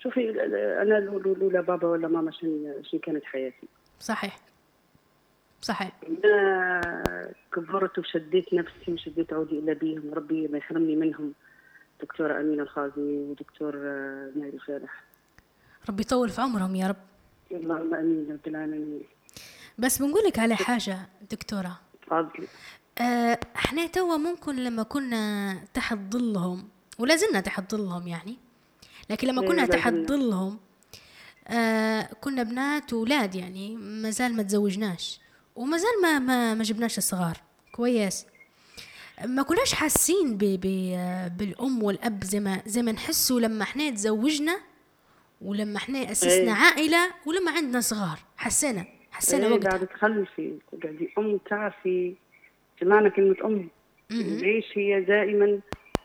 شوفي انا لولا بابا ولا ماما شن كانت حياتي. صحيح صحيح. أنا كبرت وشديت نفسي وشديت عودي إلا بيهم، ربي ما يحرمني منهم. دكتورة أمينة الخازمي ودكتور نايل فالح، ربي يطول في عمرهم يا رب. اللهم آمين يا رب العالمين. بس بنقولك على حاجة دكتورة، تفضلي. احنا توا ممكن لما كنا تحت ظلهم، ولا زلنا تحت ظلهم يعني، لكن لما كنا تحت ظلهم كنا بنات وولاد يعني، ما زال ما تزوجناش وما زال ما جبناش الصغار كويس. ما كناش حاسين بالأم والأب زي ما نحسوا لما احنا تزوجنا، ولما احنا أسسنا عائلة، ولما عندنا صغار حسينا وقتها. بعد تخلفي تقعدي أم، تعرفي معنى كلمة أم. ليش هي دائما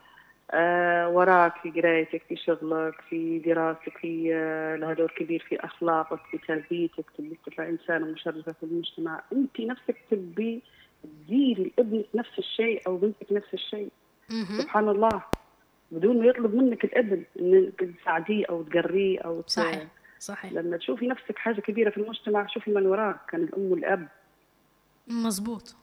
وراك في قرايتك، في شغلك، في دراستك، في لها دور كبير في أخلاقك، في تربيتك، تبي تطلع إنسانة مشرفة في المجتمع. أنت نفسك تبي تديري لابنك نفس الشيء أو بنتك نفس الشيء. سبحان الله، بدون ما يطلب منك الابن انك تساعديه او تقريه او صحيح. لما تشوفي نفسك حاجه كبيره في المجتمع، شوفي من وراك كان الام والاب. مزبوط.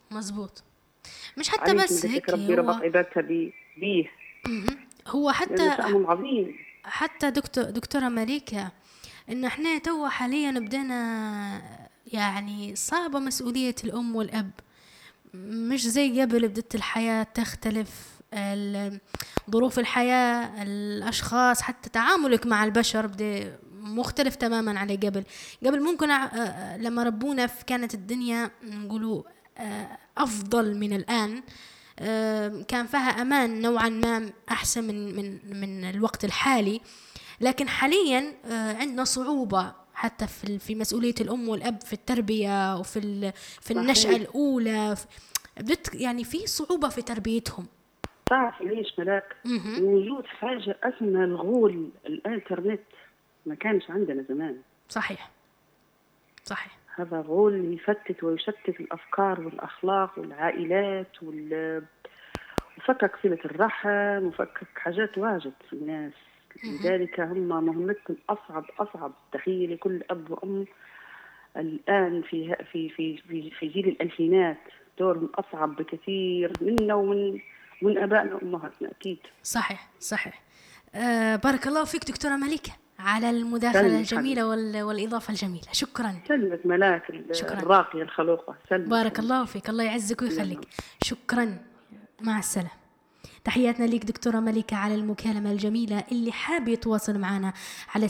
مش حتى بس هيك، ربي ربط عبادتها بيه. هو حتى عظيم. حتى دكتورة مليكة، إن إحنا تو حاليا بدنا يعني صعبة مسؤولية الأم والأب، مش زي قبل. بدت الحياة تختلف، ظروف الحياة، الأشخاص، حتى تعاملك مع البشر بدأ مختلف تماما على قبل ممكن لما ربونا كانت الدنيا نقولوا أفضل من الآن، كان فيها أمان نوعا ما أحسن من الوقت الحالي. لكن حاليا عندنا صعوبة حتى في مسؤولية الأم والأب، في التربية وفي النشأة الأولى، يعني في صعوبة في تربيتهم. تعرف ليش ملاك؟ وجود حاجة اسمها الغول، الانترنت ما كانش عندنا زمان. صحيح. هذا غول يفتت ويشتت الأفكار والأخلاق والعائلات وفكك صلة الرحم وفكك حاجات واجد في الناس. لذلك هم مهمتهم أصعب. تخيلي كل أب وأم الآن في جيل الألفينات دورهم أصعب بكثير منا ومن أبائنا وأمهاتنا أكيد. صحيح. بارك الله فيك دكتورة مليكة على المداخلة الجميلة والإضافة الجميلة. شكرا. سلمت ملاك الراقية الخلوقة. بارك الله فيك، الله يعزك ويخليك. شكرا، مع السلامة. تحياتنا ليك دكتورة مليكة على المكالمة الجميلة. اللي حاب يتواصل معنا على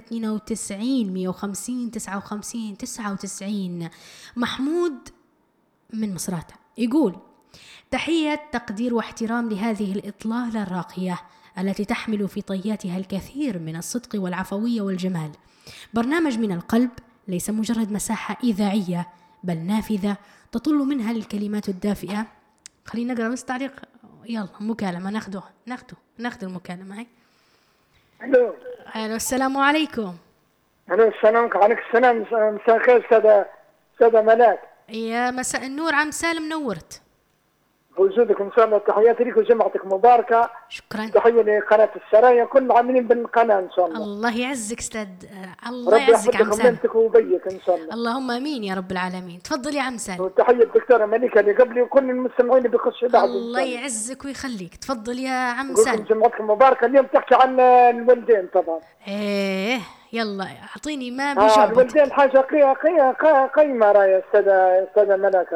092 150 59 99. محمود من مصراتة يقول: تحية تقدير واحترام لهذه الإطلالة الراقية التي تحمل في طياتها الكثير من الصدق والعفوية والجمال. برنامج من القلب، ليس مجرد مساحة إذاعية بل نافذة تطل منها الكلمات الدافئة. خلينا نقرأ بس تعليق. يلا مكالمة ناخذ المكالمة هاي. الو السلام عليكم. الو السلام عليكم. السلام، مساء الخير استاذة ملاك. يا مساء النور عم سالم، نورت بوجودك ان شاء الله. تحياتي لك وجمعتك مباركه. شكرا. تحيه لقناه السرايا، كل العاملين بالقناه ان شاء الله. الله يعزك استاذ، الله يعزك عم سالم. ربي يحفظك وبيك ان شاء الله. اللهم امين يا رب العالمين. تفضل يا عم سالم. وتحيه الدكتوره مليكه اللي قبلي وكل المستمعين اللي بيخشوا بعد. الله يعزك ويخليك. تفضل يا عم سالم. جمعتكم مباركه. اليوم تحكي عن الوالدين طبعا. ايه يلا اعطيني ما بجاوبك. الوالدين حاجه قيمه راي استاذه ملاك.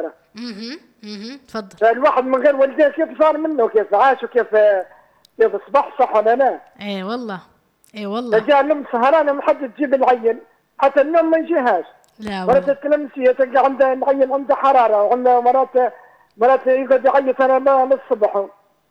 تفضل. الواحد من غير والدين كيف صار منه، كيف عاش، وكيف صبح، صح ولا لا؟ ايه والله. جاء الام سهرانه ما حد تجيب العين، حتى النوم ما يجيهاش. لا مرات التلمسيه تلقى عندها العين عنده حراره، وعندها مرات يقعد يعيط انا للصبح.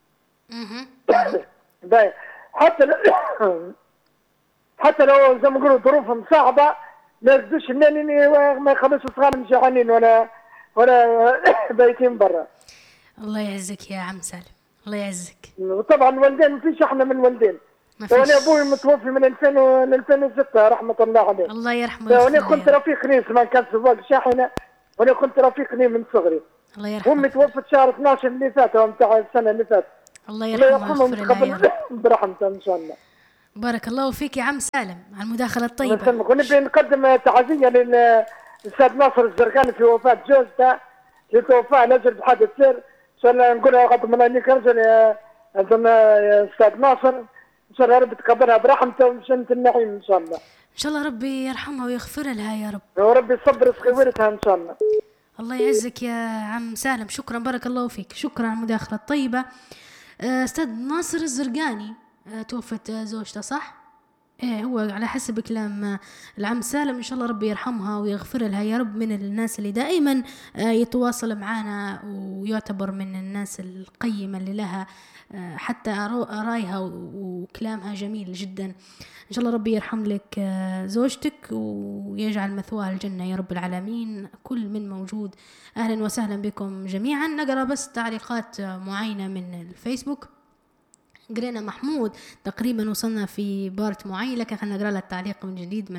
حتى لو زي ما يقولوا ظروفهم صعبه ما يقدرش ما يخلصوا صغارهم جعانين ولا بايتين برا. الله يعزك يا عم سالم، الله يعزك. وطبعا الوالدين ما فيش احنا من الوالدين. انا ابوي متوفي من 2006 رحمه الله عليه. الله يرحمه. وانا كنت رفيق لي ما كان سواق شاحنه، وانا كنت رفيق لي من صغري. الله يرحمه. امي توفت شهر 12 اللي فات، نتاع السنه اللي فاتت. الله يرحمه ويغفر له برحمته ان شاء الله. بارك الله فيك يا عم سالم على المداخلة الله الطيبة. يسلمك. ونبي نقدم تعزية للأستاذ ناصر الزرقاني في وفاة جوزته اللي توفى نزل بحادث سير. إن شاء الله نقولها قدم الله إنك رجل يا أستاذ ناصر، إن شاء الله رب تقبلها برحمته وجنة النعيم إن شاء الله. إن شاء الله ربي يرحمها ويغفر لها يا رب. وربي يصبر صغيرتها إن شاء الله. الله يعزك يا عم سالم، شكرا بارك الله فيك، شكرا على المداخلة الطيبة. أستاذ ناصر الزرقاني توفت زوجته صح؟ ايه هو على حسب كلام العم سالم، ان شاء الله ربي يرحمها ويغفر لها يا رب، من الناس اللي دائما يتواصل معنا ويعتبر من الناس القيمة اللي لها حتى آرائها وكلامها جميل جدا. ان شاء الله ربي يرحم لك زوجتك ويجعل مثواها الجنة يا رب العالمين. كل من موجود اهلا وسهلا بكم جميعا. نقرأ بس تعليقات معينة من الفيسبوك. قرينا محمود تقريبا وصلنا في بارت معين، لكن خلينا نقرأ له التعليق من جديد،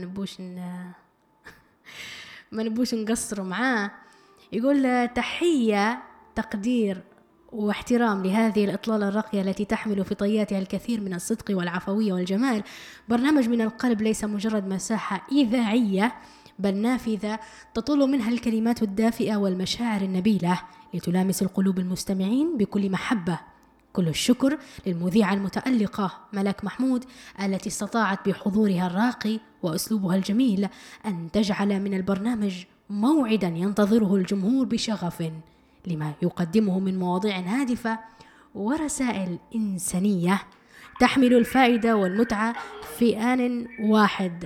ما نبوش نقصر معاه. يقول تحية تقدير واحترام لهذه الإطلالة الراقية التي تحمل في طياتها الكثير من الصدق والعفوية والجمال. برنامج من القلب ليس مجرد مساحة إذاعية بل نافذة تطل منها الكلمات الدافئة والمشاعر النبيلة لتلامس القلوب المستمعين بكل محبة. كل الشكر للمذيعة المتألقة ملك محمود التي استطاعت بحضورها الراقي وأسلوبها الجميل أن تجعل من البرنامج موعدا ينتظره الجمهور بشغف لما يقدمه من مواضيع هادفة ورسائل إنسانية تحمل الفائدة والمتعة في آن واحد.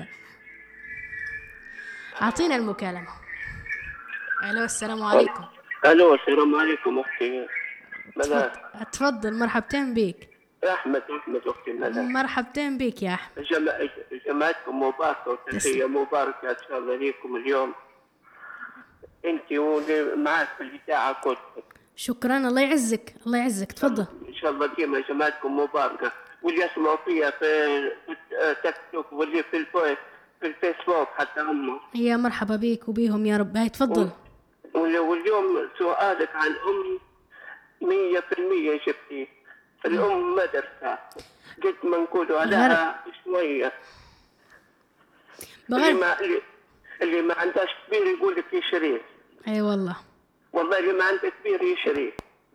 أعطينا المكالمة. ألو السلام عليكم. الو السلام عليكم اختي ملاك. تفضل مرحبتين بك. احمد اختي ملاك. مرحبتين بك يا احمد. جماعتكم مباركه وتحيه مباركه ان شاء الله ليكم اليوم انت ومعك في الاذاعه كلكم. شكرا الله يعزك الله يعزك. تفضل. ان شاء الله ديما جماعتكم مباركه واللي يسمعوا فيها في تيك توك واللي في الفيسبوك حتى هم. يا مرحبا بك وبيهم يا رب. هاي تفضل. واليوم سؤالك عن أم 100% جبتي. الأم مدرسة قد ما نقولوا عليها شوية. اللي ما عندهاش كبير يقول لك يشريه. اي والله اللي ما عنده كبير يشريه.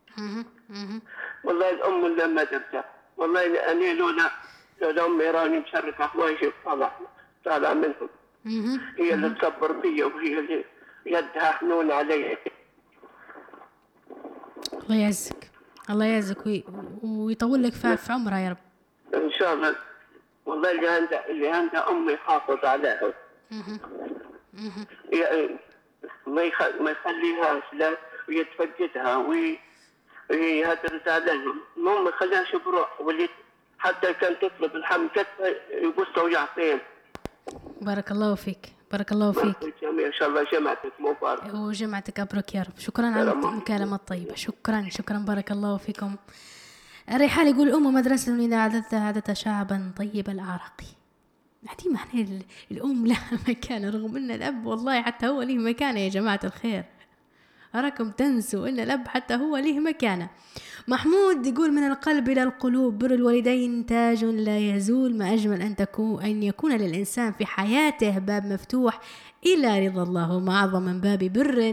والله الأم ولا مدرسة. والله أنا لولا أمي راني مشركة حوايجي طالع منهم. هي اللي تصبر بي وهي اللي يدها حنون علي. الله يعزك الله يعزك ويطول لك في عمرها يا رب ان شاء الله. والله اللي عندها امي حافظ عليها. ما يخليهاش لا ويتفقدها ويهدرز عليها. المهم ما يخليهاش بروح. واللي حتى كان تطلب الحم كتفه يقصه ويعطيه. بارك الله فيك بارك الله فيك. ان شاء الله جمعتك مبارك وجمعتك ابرك يا رب. شكرا على المكالمه الطيبه. شكرا بارك الله فيكم. الريحان يقول الام مدرسه اذا عادتها شعبا طيب الاعراق. دي معنى الام لها مكانه رغم ان الاب والله حتى هو له مكانه يا جماعه الخير. أراكم تنسوا إن الأب حتى هو له مكانة. محمود يقول من القلب إلى القلوب بر الوالدين تاج لا يزول. ما أجمل أن يكون للإنسان في حياته باب مفتوح إلى رضا الله. وما أعظم من باب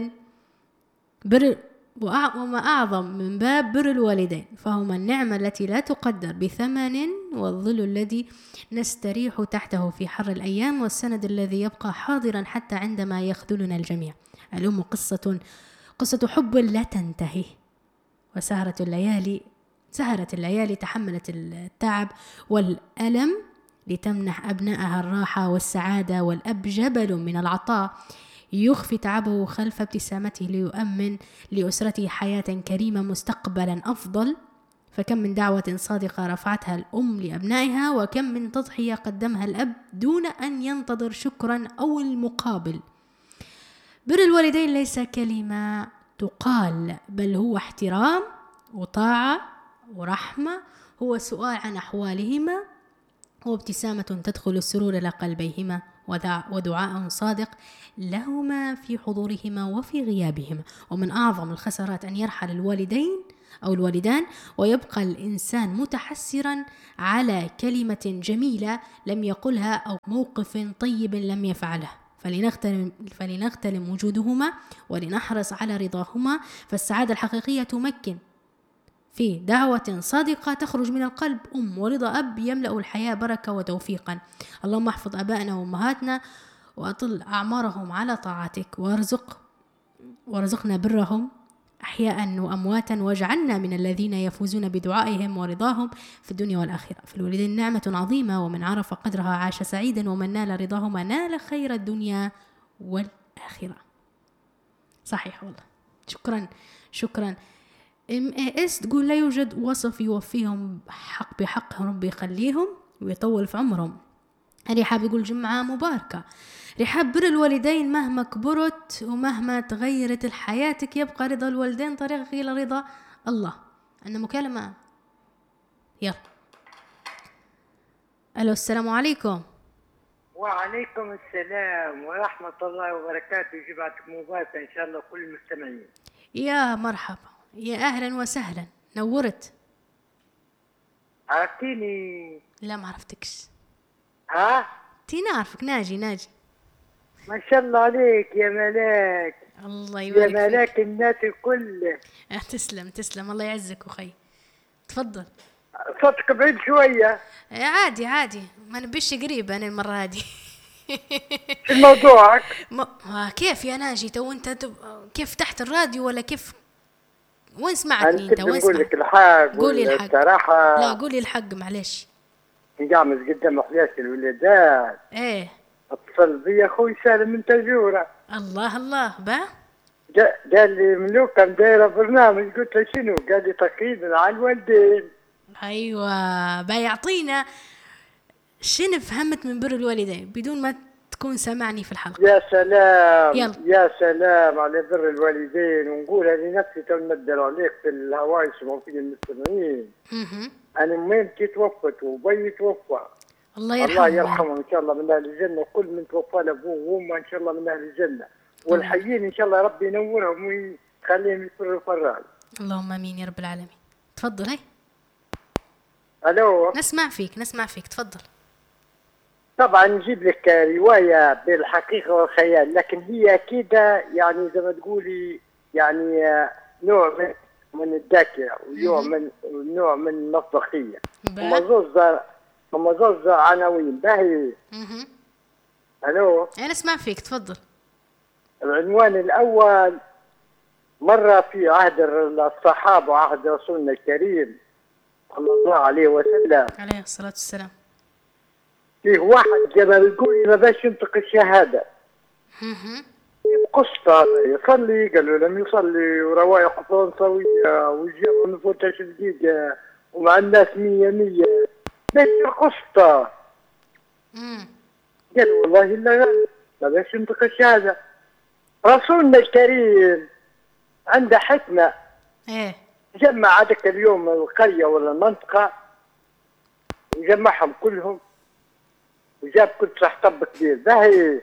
وما أعظم من باب بر الوالدين فهما النعمة التي لا تقدر بثمن والظل الذي نستريح تحته في حر الأيام والسند الذي يبقى حاضرا حتى عندما يخذلنا الجميع. الأم قصة حب لا تنتهي. وسهرت الليالي تحملت التعب والألم لتمنح أبنائها الراحة والسعادة. والأب جبل من العطاء يخفي تعبه خلف ابتسامته ليؤمن لأسرته حياة كريمة مستقبلا أفضل. فكم من دعوة صادقة رفعتها الأم لأبنائها وكم من تضحية قدمها الأب دون أن ينتظر شكرا أو المقابل. بر الوالدين ليس كلمة تقال بل هو احترام وطاعة ورحمة. هو سؤال عن أحوالهما وابتسامة تدخل السرور إلى قلبيهما ودعاء صادق لهما في حضورهما وفي غيابهما. ومن أعظم الخسارات أن يرحل الوالدين أو الوالدان، ويبقى الإنسان متحسرا على كلمة جميلة لم يقلها أو موقف طيب لم يفعله. فلنغتنم وجودهما ولنحرص على رضاهما، فالسعادة الحقيقية تمكن في دعوة صادقة تخرج من القلب ورضا أب يملأ الحياة بركة وتوفيقا. اللهم احفظ أبائنا وأمهاتنا وأطل أعمارهم على طاعتك، وارزقنا برهم أحياء وأمواتا، واجعلنا من الذين يفوزون بدعائهم ورضاهم في الدنيا والآخرة. في الوالدين نعمة عظيمة، ومن عرف قدرها عاش سعيدا، ومن نال رضاهما نال خير الدنيا والآخرة. صحيح والله. شكرا. MAS تقول لا يوجد وصف يوفيهم بحقهم، ربي يخليهم ويطول في عمرهم. رحاب يقول جمعة مباركة. رحاب بر الوالدين مهما كبرت ومهما تغيرت حياتك يبقى رضا الوالدين طريق إلى رضا الله. عندنا مكالمة، يلا. ألو، السلام عليكم. وعليكم السلام ورحمة الله وبركاته. جمعتك مباركة إن شاء الله كل المستمعين. يا مرحبا، يا أهلا وسهلا، نورت. عرفتيني؟ لا ما عرفتكش. ها؟ تينا عارفك. ناجي ما شاء الله عليك يا ملاك. الله يبارك يا ملاك فيك. الناس الكل. تسلم الله يعزك أخي. تفضل. صوتك بعيد شوية. عادي، ما نبيش قريب أنا المرة هذه. شو موضوعك؟ كيف يا ناجي؟ تو أنت كيف تحت الراديو ولا كيف؟ وين سمعتني أنت؟ وين نقول لك الحق. قولي الحق. الصراحة لا قولي الحق معلش. نقامز قدام أحياس الولادات. إيه. اتصل بي أخوي سالم من تجورة. الله با. قال لي ملوكة دايرة برنامج. قلت له شنو؟ قال لي تقريبا على الوالدين. أيوة، بيعطينا شنو فهمت من بر الوالدين بدون ما تكون سمعني في الحلقة. يا سلام. يلا. يا سلام على بر الوالدين. ونقولها لنفسي تنمدر عليك في الهواء يسمعوا فيه المستمعين. أنا أمي توفت وبي توفى. الله يرحمه إن شاء الله من أهل الجنة. كل من توفى لأبوه وأمه إن شاء الله من أهل الجنة. والحيين إن شاء الله ربي ينورهم ويخليهم يفروا الفرال. اللهم آمين يا رب العالمين. تفضل. هاي. ألو. نسمع فيك تفضل. طبعا نجيب لك رواية بالحقيقة والخيال، لكن هي كده يعني زي ما تقولي يعني نوع من الذكاء ونوع من المصداقية. هم زوز عناوين باهي. ألو. أنا أسمع فيك تفضل. العنوان الأول: مرة في عهد الصحابة وعهد رسولنا الكريم صلى الله عليه وسلم عليه الصلاة والسلام، فيه واحد جبل يقول ما باش ينطق الشهادة. قصة يصلي، قالوا لم يصلي، وروايح فرنسوية وجابوا نفوتاش دقيقة ومع الناس 100 باش قصة. قالوا والله إلا ما باش ينطق الشهادة. رسولنا الكريم عنده حكمة. جمع هذاك اليوم القرية ولا المنطقة وجمعهم كلهم وجاب كل حطب كبير باهي.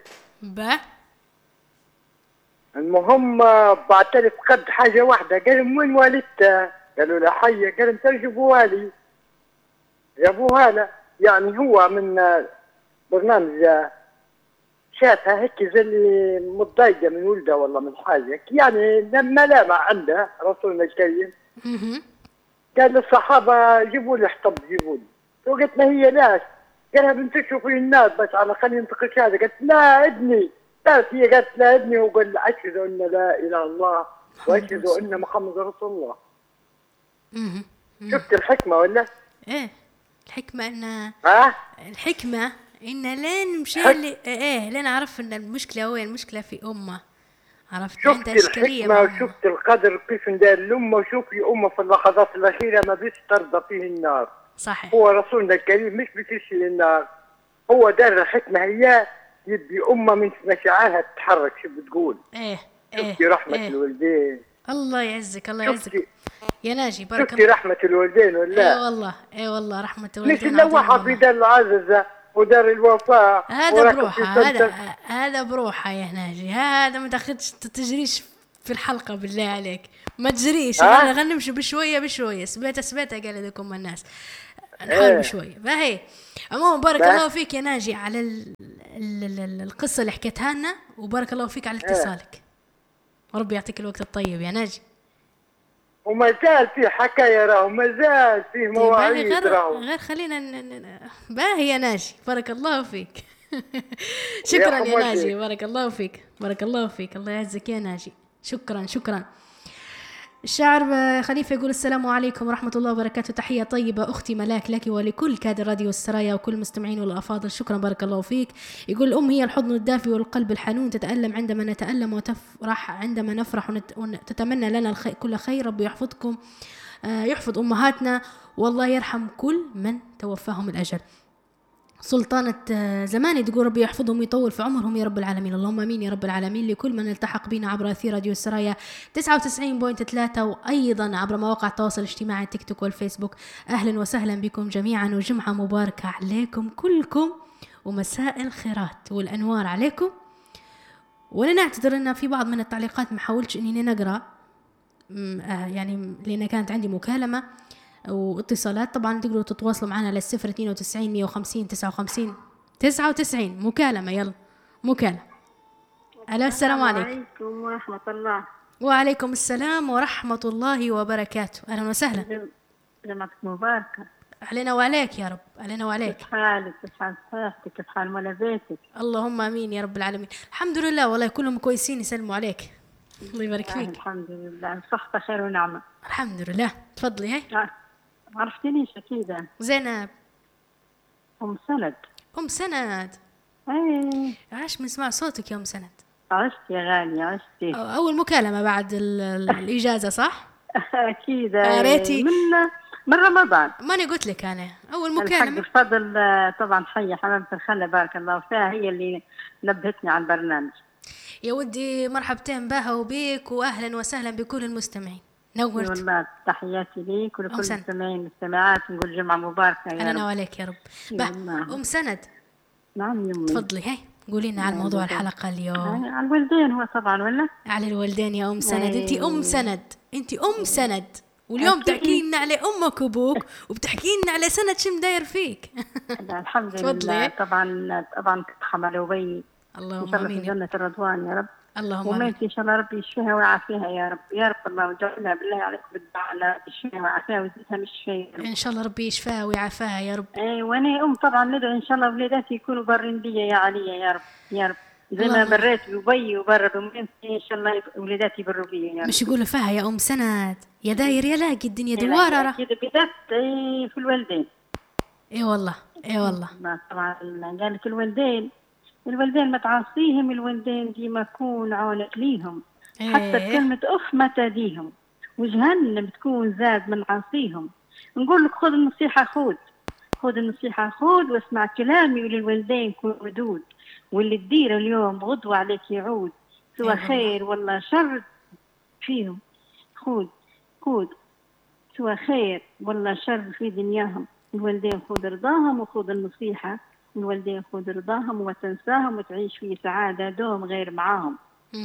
المهم بعترف قد حاجة واحدة. قال لهم وين والدته؟ قالوا له حية. قال انت جيبوها لي. جابوها له. يعني هو من برنامج شافها هيك زي اللي متضايقة من ولدها والله من حاجة، يعني لما لامع عنده رسولنا الكريم. قال للصحابة جيبوا لي حطب جيبوا لي. وقلت ما هي لاش؟ قالها بنتشوا في الناس بس على خلي ينطقش هذا. قالت لا ابني. هي قالت لا ابني. وقال أشهد أن لا إله إلا الله وأشهد أن محمد رسول الله. شفت الحكمة ولا؟ إيه الحكمة إن الحكمة إن لين مشي لين عرف إن المشكلة وين المشكلة في أمه. عرفت شفت الحكمة وشفت القدر كيف ندار الأمة. وشوفي أمه في اللحظات الأخيرة ما بيش ترضى فيه النار. صحيح. هو رسولنا الكريم مش بتشي النار، هو دار الحكمة. هي يبي أمة من مشاعرها تتحرك. شو بتقول؟ شفتي رحمة الوالدين. الله يعزك الله يعزك يا ناجي بارك الله. شفتي رحمة الوالدين ولا؟ اي والله رحمة الوالدين. مش اللوحة في دار العززة ودار الوفاء هذا بروحه. هذا بروحه يا ناجي. هذا ما تاخذش تجريش في الحلقة بالله عليك ما تجريش، غنى نمشي بشوية بشوية، سبيتها قال لكم الناس نحاول بشوية. فهي عموما بارك الله فيك يا ناجي على القصة اللي حكيتها لنا، وبارك الله فيك على اتصالك، وربي يعطيك الوقت الطيب يا ناجي. وما زال فيه حكاية راهو، ما زال فيه مواعيد راهو. غير خلينا باهي يا ناجي، بارك الله فيك. شكرا يا ناجي، بارك الله فيك، بارك الله فيك، الله يعزك يا ناجي، شكرا شكرا. الشاعر خليفة يقول السلام عليكم ورحمة الله وبركاته، تحية طيبة أختي ملاك لك ولكل كادر راديو السرايا وكل المستمعين والأفاضل، شكرا بارك الله فيك. يقول الأم هي الحضن الدافي والقلب الحنون، تتألم عندما نتألم وتفرح عندما نفرح، وتتمنى لنا كل خير. ربي يحفظكم، يحفظ أمهاتنا، والله يرحم كل من توفاهم الأجل. سلطانة زماني تقول ربي يحفظهم ويطول في عمرهم يا رب العالمين، اللهم امين يا رب العالمين. لكل من التحق بنا عبر اثير راديو السرايا 99.3 وايضا عبر مواقع التواصل الاجتماعي تيك توك والفيسبوك، اهلا وسهلا بكم جميعا، وجمعة مباركة عليكم كلكم، ومساء الخيرات والانوار عليكم. وانا نعتذر ان في بعض من التعليقات ما حاولتش اني نقرا، يعني لان كانت عندي مكالمة واتصالات. طبعا تقدروا تتواصلوا معنا على 092 150 59 99 مكالمة. يلا مكالمة. ألو السلام عليكم ورحمة الله. وعليكم السلام ورحمة الله وبركاته، أهلا وسهلا. جمعتك مباركة علينا وعليك يا رب، علينا وعليك. كيف حالك؟ كيف حال صحتك؟ كيف حال مال بيتك؟ اللهم امين يا رب العالمين. الحمد لله والله كلهم كويسين، يسلموا عليك، الله يبارك فيك. الحمد لله، صحة خير ونعمة الحمد لله. تفضلي. هاي ما عرفتنيش أكيد. زينب أم سند. أم سند، ايه عاش من سمع صوتك يا أم سند. عشت يا غالي، عشتي. أول مكالمة بعد الإجازة صح؟ أكيد. ريتي من رمضان. ماني قلت لك أنا أول مكالمة. بفضل طبعا حية حمامة الخلة بارك الله فيها، هي اللي نبهتني على البرنامج. يا ودي مرحبتين بها وبيك، وأهلا وسهلا بكل المستمعين، نورت والله. تحياتي ليك ولكل المستمعين والمستمعات، نقول جمعة مباركة يا رب. أنا وعليك يا رب. أم سند. نعم يمي. تفضلي. هاي قولي لنا على موضوع الحلقة اليوم. على الوالدين هو طبعا، ولا على الوالدين يا أم سند. أنت أم سند، أنت أم سند، واليوم تحكي لنا على أمك وأبوك، وبتحكي لنا على سند شو مداير فيك. الحمد لله. طبعا تحمل وبي، اللهم امين. جنة الرضوان يا رب. اللهم امين. ان شاء الله ربي يشفيها ويعافيها يا رب يا رب. الله وجعلها بالله عليك بالدعاء، لا يشفيها ويعافيها ويزيدها من الشفاء ان شاء الله ربي يشفيها ويعافيها يا رب. وانا طبعا ندعو ان شاء الله ولاداتي يكونوا برين بيا يا عليا يا رب يا رب، زي ما بريت ببي وبر بأمي، ان شاء الله ولاداتي يبروا بيا يا رب. مش يقولوا فيها يا ام سند يا داير يا لاقي الدنيا دواره كده بدات في الوالدين. اي والله اي والله. طبعا قال لك الوالدين ما تعصيهم، الوالدين ديما كون عونك ليهم. حتى كلمة أف ما تاديهم، وجهنم تكون زاد من عصيهم. نقول لك خذ النصيحة، خذ النصيحة، واسمع كلامي، وللوالدين كون ودود، واللي تديره اليوم غدوة عليك يعود، سوى خير ولا شر فيهم. خذ سوى خير ولا شر في دنياهم. الوالدين خذ رضاهم وخذ النصيحة، الوالدين خذ رضاهم وتنساهم، وتعيش في سعادة دوم غير معاهم.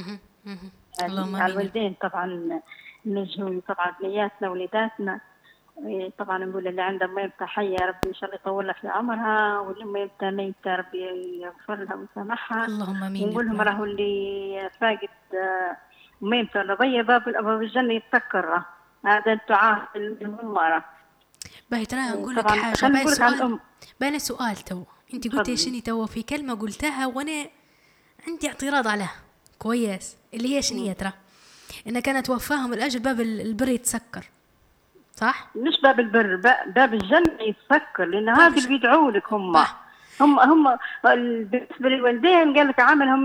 الوالدين طبعا نجهوا طبعا بنياتنا وليداتنا. طبعا نقول اللي عندها ميتة حية ربي إن شاء الله يطول لها في عمرها، واللي ميتة ربي يغفر لها ويسامحها. اللهم آمين. ونقول لهم راهو اللي فاقد ميتة ولا ضيّ باب الجنة يتسكر، هذا الدعاء الممارة. باهي ترى نقول لك حاجة، باين سؤال تو انت قلتي شني تو في كلمة قلتها وانا عندي اعتراض عليها كويس، اللي هي شنية ترى إن كانت وفاهم الأجل باب البر يتسكر، صح؟ مش باب البر، باب الجنة يتسكر، لأن هذا اللي بيدعوا لك هم بالنسبة للوالدين. قال لك عملهم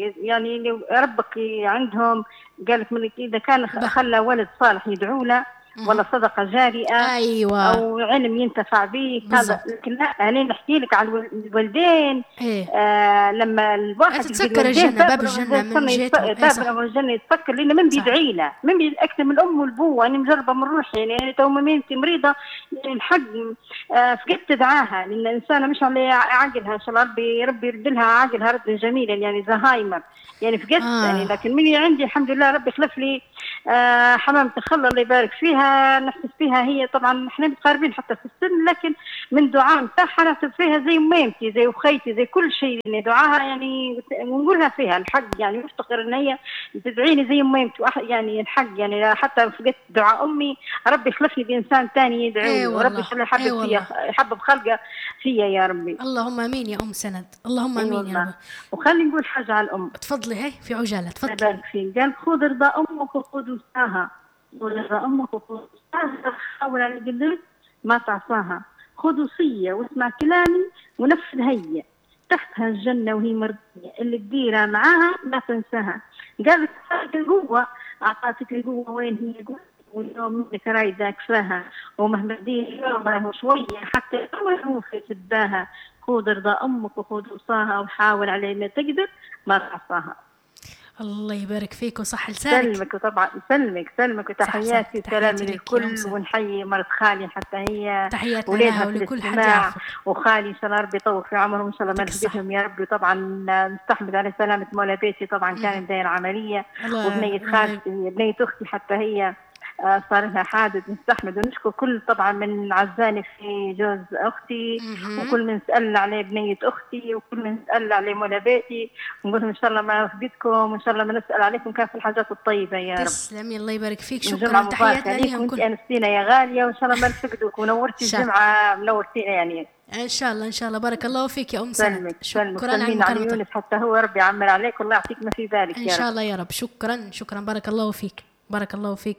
يعني ربك عندهم، قال لك من إذا كان خلى ولد صالح يدعو له، ولا صدقة جارية أيوة. أو علم ينتفع به هذا. لكن لا، أنا نحكي لك على الوالدين. لما الواحد تتسكر الجنة، باب الجنة من جهتهم. باب الجنة يتفكر، لأنه من بيدعي له، من أكثر من الأم والبوة. أنا مجربة من روحي يعني تو مامتي مريضة يعني الحق فقدت دعاها، لأن الإنسانة مش على عقلها إن شاء الله ربي يرد لها عقلها ردا جميلا، يعني زهايمر يعني فقدت يعني. لكن مني عندي الحمد لله ربي خلف لي حمام تخلى الله يبارك فيها، نحس فيها هي. طبعا احنا متقاربين حتى في السن، لكن من دعاء نتاعها نحس فيها زي مامتي زي وخيتي زي كل شيء، يعني دعاها يعني ونقولها فيها الحق، يعني مفتقر ان هي تدعيني زي مامتي يعني الحق. يعني حتى فقدت دعاء امي ربي خلفني بانسان ثاني يدعي وربي يخلي يحبب فيها، يحبب خلقه فيا يا ربي. اللهم امين يا ام سند، اللهم امين يا رب. وخلي نقول حاجه على الام. تفضلي هي في عجاله، تفضلي. قال خذ رضا امك وخذ وساها، ورضا امك وخذ وساها، حاول على قدرك ما تعصاها، خذ وصيه واسمع كلامي ونفذ هي، تحتها الجنه وهي مرضيه، اللي تديرها معاها ما تنساها. قالت أعطتك القوه، اعطتك القوه وين هي قوه، واليوم منك رايدة أكفاها، ومهما دير يومها شوية حتى هو في تباها. خذ رضا أمك وخذ وصاها، وحاول على ما تقدر ما تعصاها. الله يبارك فيك وصح لسانك. سلمك، وطبعا سلمك وتحياتي وسلامي للكل، ونحيي مرت خالي حتى هي تحياتنا ولكل حد يعرفك، وخالي ان شاء الله ربي يطول في عمرهم ان شاء الله ما نفقدهم يا رب. طبعا نستحمد على سلامة مولا بيتي، طبعا كانت داير عملية، وبنية خالتي بنية اختي حتى هي صار لها حادث. نستحمد ونشكر كل طبعا من عزاني في جوز اختي، وكل من سالنا عليه بنيه اختي، وكل من سالنا عليه مولا بيتي، ونقول ان شاء الله ما نفقدكم، وان شاء الله ما نسال عليكم كان في الحاجات الطيبه يا رب. تسلمي، الله يبارك فيك. شكرا، تحياتنا ليهم كل. انستينا يا غاليه، وان شاء الله ما نفقدوك، ونورتي الجمعه منورتينا يعني ان شاء الله. ان شاء الله. بارك الله فيك يا ام سند. شكرا على يونس حتى هو ربي يعمر عليك، والله يعطيك ما في بالك يا رب ان شاء الله يا رب. شكرا بارك الله فيك، بارك الله فيك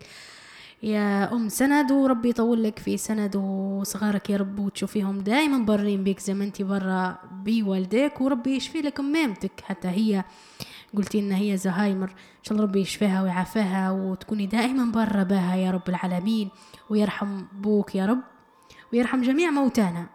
يا أم سند، وربي يطول لك في سند وصغارك يا رب، وتشوفيهم دائما برين بيك زي ما انتي برا بوالديك، وربي يشفي لك مامتك حتى هي قلتي إن هي زهايمر، إن شاء الله ربي يشفيها ويعافيها وتكوني دائما برا بها يا رب العالمين، ويرحم بوك يا رب، ويرحم جميع موتانا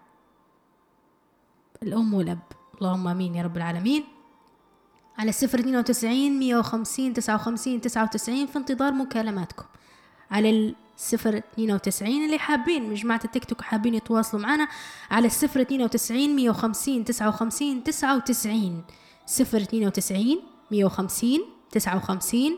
الأم والأب، اللهم آمين يا رب العالمين. على 092 150 59 99 في انتظار مكالماتكم. على 092 اللي حابين مجموعة التيك توك حابين يتواصلوا معنا على 092 150 59 99 092 150 59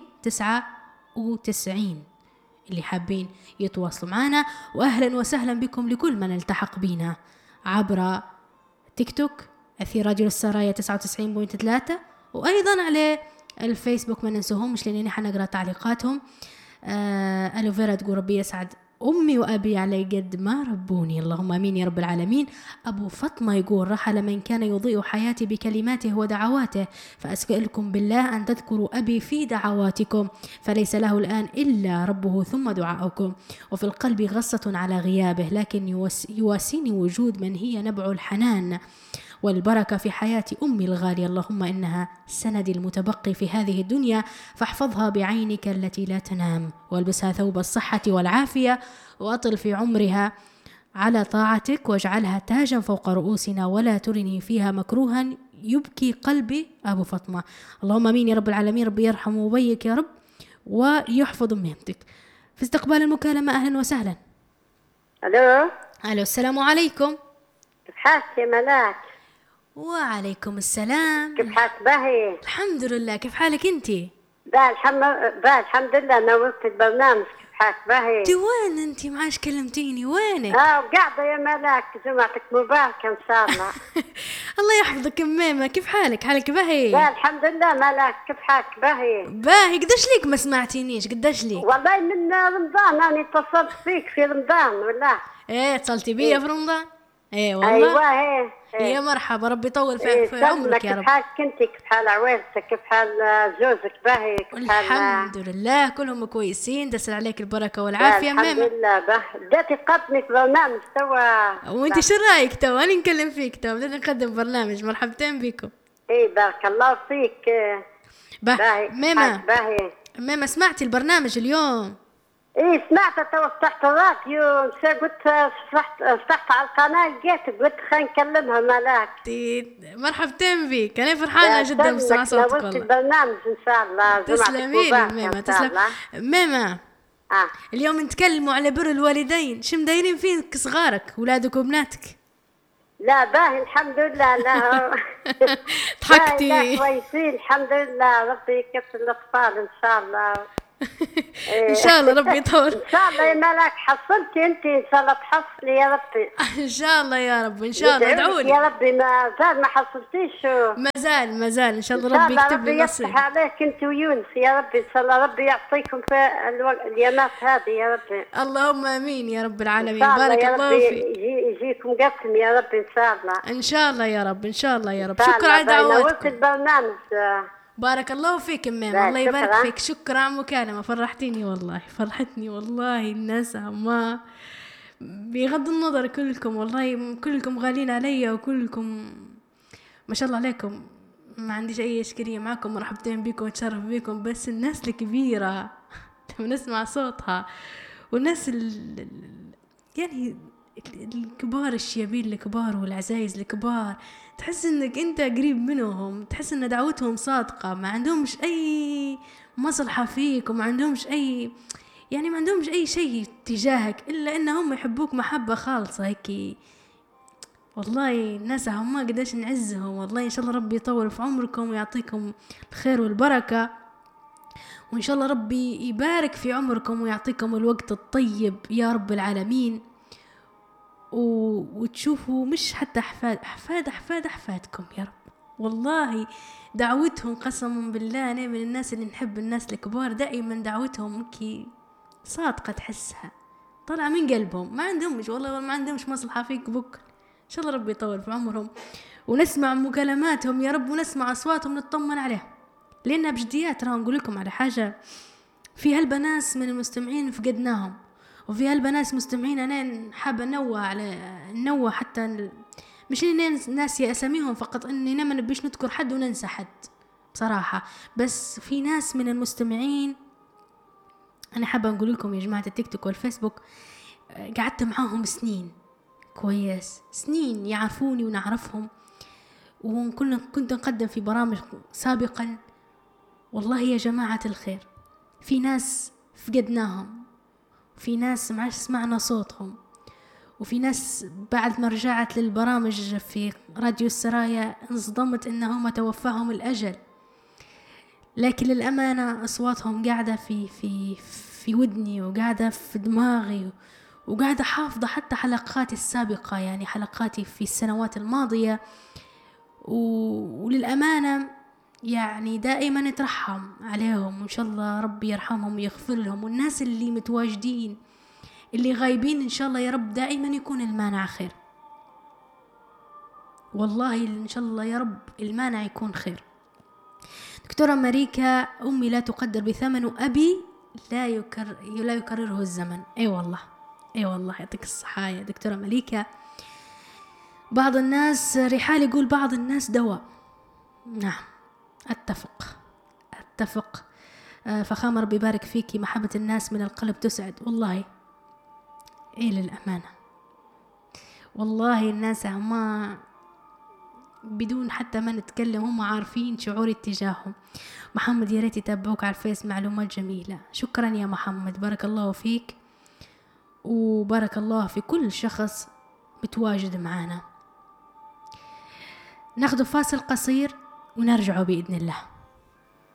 99 اللي حابين يتواصلوا معنا. وأهلا وسهلا بكم لكل من التحق بنا عبر تيك توك أثير راديو السرايا 99.3، وأيضا على الفيسبوك ما ننسوهمش لأنني حنقرأ تعليقاتهم. ألوفيرا تقول ربي يسعد أمي وأبي على قد ما ربوني، اللهم آمين يا رب العالمين. أبو فاطمة يقول رحل من كان يضيء حياتي بكلماته ودعواته، فأسألكم بالله أن تذكروا أبي في دعواتكم، فليس له الآن إلا ربه ثم دعاؤكم، وفي القلب غصة على غيابه، لكن يواسيني وجود من هي نبع الحنان والبركة في حياة أمي الغالية، اللهم إنها سندي المتبقي في هذه الدنيا، فاحفظها بعينك التي لا تنام، والبسها ثوب الصحة والعافية، وأطل في عمرها على طاعتك، واجعلها تاجا فوق رؤوسنا، ولا ترني فيها مكروها يبكي قلبي. أبو فاطمة، اللهم آمين يا رب العالمين. ربي يرحم ويبيك يا رب ويحفظ مهمتك. في استقبال المكالمة، أهلا وسهلا. ألو، السلام عليكم. كيف حالك يا ملاك؟ وعليكم السلام. كيف حالك باهي؟ الحمد لله، كيف حالك انتي؟ الحمد لله. نورت البرنامج. كيف حالك باهي؟ انتي وين انتي؟ معاش كلمتيني، وينك؟ قاعدة يا ملاك، جمعتك مباركة ان شاء الله. الله يحفظك ماما. كيف حالك باهي؟ لا الحمد لله. ملاك كيف حالك باهي؟ قداش ليك ما سمعتينيش؟ قداش ليك؟ والله من رمضان انا اتصلت فيك في رمضان. والله اتصلتي بيا في رمضان؟ والله. ايوه يا مرحبا، ربي يطول في عمرك يا رب. كيف حالك انت؟ كيف حال عويلتك؟ كيف حال جوزك باهي؟ الحمد لله كلهم كويسين، دسل عليك البركة والعافية ماما. الحمد لله. بدأتي تقدمي برنامج توا، وانت شو رايك توا؟ انا نكلم فيك توا، بدنا نقدم برنامج. مرحبتين بكم. بارك الله فيك. باهي ماما. باهي ماما، سمعتي البرنامج اليوم؟ ايه سمعت تو فتحت الراديو قلت فتحت على القناة لقيتك قلت خلينا نكلمها ملاك. مرحبتين بك، انا فرحانة جدا بسمع صوتك والله. البرنامج ان شاء الله. تسلمي لي ميمة، تسلم ميمة. اليوم نتكلموا على بر الوالدين، شو مدايرين فيك صغارك ولادك وبناتك؟ لا باهي الحمد لله. لا ضحكتي. كويسين الحمد لله، ربي يكفي الاطفال ان شاء الله. ان شاء الله ربي يطول. ان شاء الله يا ملاك حصلتي انت ان شاء الله تحصلي يا ربي. ان شاء الله يا رب، ان شاء الله ادعوا لي يا ربي. ما زال ما حصلتيش. ما زال ان شاء الله ربي يكتب لي النصيب. يفتح عليك انت ويونس يا ربي ان شاء الله، ربي يعطيكم في اليامات هذه يا ربي. اللهم امين يا رب العالمين. بارك الله فيك. يجيكم قسم يا ربي ان شاء الله. ان شاء الله يا رب، ان شاء الله يا رب. شكرا على دعواتكم. البرنامج. بارك الله فيك ميمة، الله يبارك فيك. شكرا على المكالمة، فرحتيني والله، فرحتني والله. الناس ما بغض النظر كلكم والله كلكم غالين علي، وكلكم ما شاء الله عليكم، ما عنديش أي إشكالية معكم، مرحبتين بكم وتشرف بكم. بس الناس الكبيرة لما نسمع صوتها، والناس يعني الكبار، الشيابين الكبار والعزايز الكبار، تحس انك انت قريب منهم، تحس ان دعوتهم صادقة، ما عندهمش اي مصلحة فيك، وما عندهمش اي يعني ما عندهمش اي شيء تجاهك الا انهم يحبوك محبة خالصة هيك. والله الناس هم قداش نعزهم والله. ان شاء الله ربي يطول في عمركم ويعطيكم الخير والبركة، وان شاء الله ربي يبارك في عمركم ويعطيكم الوقت الطيب يا رب العالمين. وتشوفوا مش حتى أحفادكم يا رب. والله دعوتهم قسما بالله، أنا من الناس اللي نحب الناس الكبار دائما، دعوتهم كي صادقة، تحسها طلع من قلبهم، ما عندهمش والله ما عندهمش مصلحة فيك بكرة. إن شاء الله ربي يطول في عمرهم، ونسمع مكالماتهم يا رب، ونسمع أصواتهم نطمن عليهم. لأنها بجديات راه نقول لكم على حاجة، في هالبناس من المستمعين فقدناهم، وفي هالبناس مستمعين أنا حابة نوع حتى مش إني ناسي أساميهم فقط، إني ما نبيش نذكر حد وننسى حد بصراحة. بس في ناس من المستمعين أنا حابة نقول لكم يا جماعة التيك توك والفيسبوك، قعدت معاهم سنين، كويس سنين، يعرفوني ونعرفهم، كنت نقدم في برامج سابقا. والله يا جماعة الخير، في ناس فقدناهم، في ناس ما سمعنا صوتهم، وفي ناس بعد ما رجعت للبرامج في راديو السرايا انصدمت انهم توفاهم الأجل. لكن للأمانة أصواتهم قاعدة في ودني، وقاعدة في دماغي، وقاعدة حافظة حتى حلقاتي السابقة، يعني حلقاتي في السنوات الماضية. وللأمانة يعني دائما نترحم عليهم، وإن شاء الله ربي يرحمهم ويغفر لهم. والناس اللي متواجدين اللي غايبين إن شاء الله يا رب دائما يكون المانع خير، والله إن شاء الله يا رب المانع يكون خير. دكتورة ماريكا، أمي لا تقدر بثمن، وأبي لا يكرره الزمن. أي والله يعطيك الصحة يا دكتورة ماريكا. بعض الناس رحال يقول بعض الناس دواء. نعم أتفق. فخامة ربي يبارك فيكي، محبة الناس من القلب تسعد والله. للأمانة والله الناس هما بدون حتى ما نتكلم هم عارفين شعوري اتجاههم. محمد يا ريت يتابعوك على الفيس، معلومات جميلة. شكرا يا محمد، بارك الله فيك، وبارك الله في كل شخص متواجد معنا. ناخذ فاصل قصير ونرجع بإذن الله.